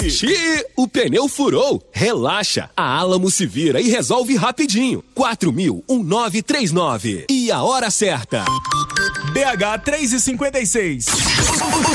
Xiii, o pneu furou. Relaxa, a Alamo se vira e resolve rapidinho. 4.000-1939. E a hora certa. BH 3h56.